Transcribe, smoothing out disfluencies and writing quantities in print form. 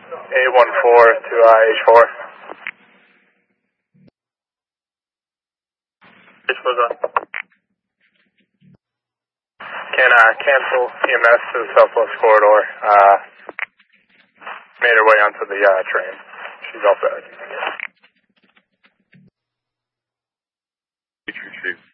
814 to H4. H4's on. Can cancel EMS to the Southwest Corridor. Made her way onto the train. She's all set. Retrieve.